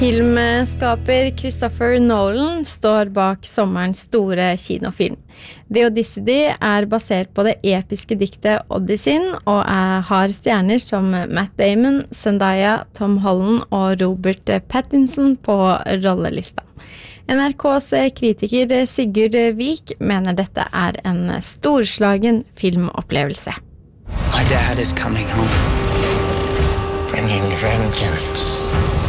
Filmskaper Christopher Nolan står bak sommerens store kinofilm. The Odyssey basert på det episke diktet Odysseyen og har stjerner som Matt Damon, Zendaya, Tom Holland og Robert Pattinson på rollelista. NRKs kritiker Sigurd Vik mener dette en storslagen filmopplevelse. My dad is coming home. Bringing vengeance.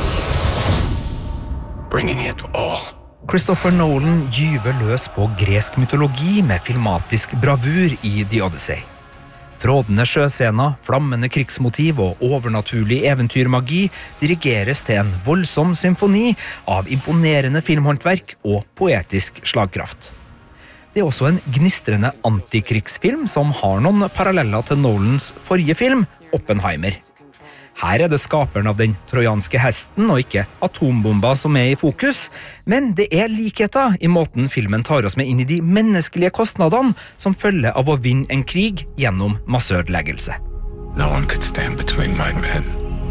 Bringing it all. Christopher Nolan gyver løs på gresk mytologi med filmatisk bravur i The Odyssey. Frådende sjøscener, flammende krigsmotiv og overnaturlig eventyrmagi dirigeres til en voldsom symfoni av imponerende filmhåndverk og poetisk slagkraft. Det også en gnistrende antikrigsfilm som har noen paralleller til Nolans forrige film, Oppenheimer. Her det skaperen av den trojanske hesten og ikke atombomba som i fokus, men det likheter i måten filmen tar oss med inn i de menneskelige kostnadene som følger av å vinne en krig gjennom masseødeleggelse. No one could stand between my men.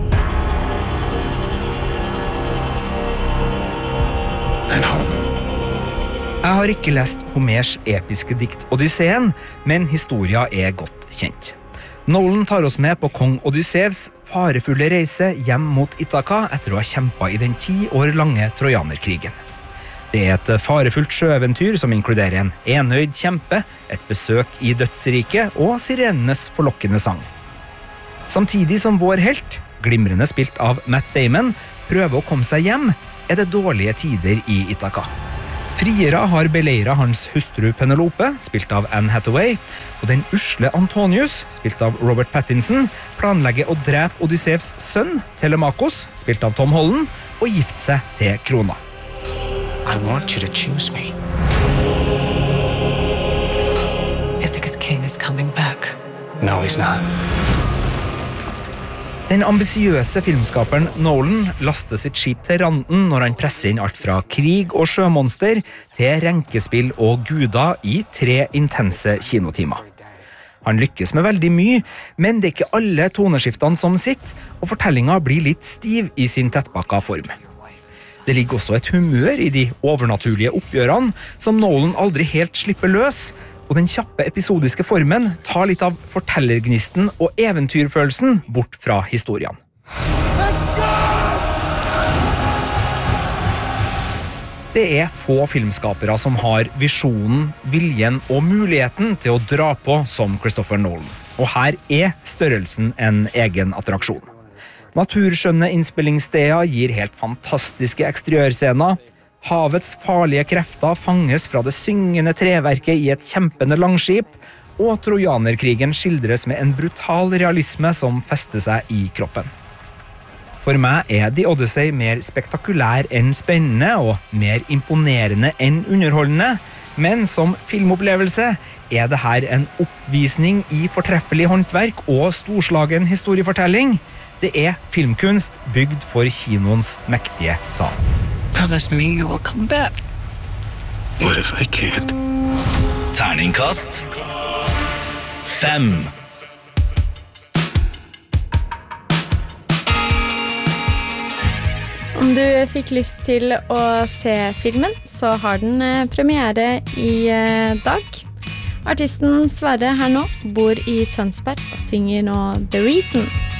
And home. Jeg har ikke lest Homers episke dikt Odysseen, men historia godt kjent. Nolan tar oss med på kong Odysseus farefulle reise hjem mot Ithaka etter å ha kjempet i den 10 år lange trojanerkrigen. Det et farefullt sjøeventyr som inkluderer en enøyd kjempe, et besøk i dødsriket og sirenenes forlokkende sang. Samtidig som vår helt, glimrende spilt av Matt Damon, prøver å komme seg hjem, det dårlige tider i Ithaka. Friere har beleiret hans hustru Penelope, spilt av Anne Hathaway, og den usle Antonius, spilt av Robert Pattinson, planlegger å drepe Odysseus sønn, Telemakos, spilt av Tom Holland, og gifte seg til krona. I want you to choose me. Ithaca's king is coming back. No, he's not. Den ambisiøse filmskaperen Nolan laster sitt skip til randen når han presser inn alt fra krig og sjømonster til renkespill og guder i 3 intense kinotimer. Han lykkes med veldig mye, men det ikke alle toneskiftene som sitter, og fortellingen blir litt stiv i sin tettpakka form. Det ligger også et humør i de overnaturlige oppgjørene som Nolan aldri helt slipper løs, og den kjappe episodiske formen tar litt av fortellergnisten og eventyrfølelsen bort fra historien. Det få filmskapere som har visjonen, viljen og muligheten til å dra på som Christopher Nolan, og her størrelsen en egen attraksjon. Naturskjønne innspillingssteder gir helt fantastiske eksteriørscener. Havets farlige krefter fanges fra det syngende treverket i et kjempende langskip, og trojanerkrigen skildres med en brutal realisme som fester seg i kroppen. For meg The Odyssey mer spektakulær enn spennende og mer imponerende enn underholdende, men som filmopplevelse det her en oppvisning i fortreffelig håndverk og storslagen historiefortelling. Det filmkunst bygd for kinoens mektige sal. That doesn't mean you will come back. What if I can't? Terningkast 5. Om du fikk lyst til å se filmen, så har den premiere i dag. Artisten Sverre her nå bor i Tønsberg og synger nå The Reason.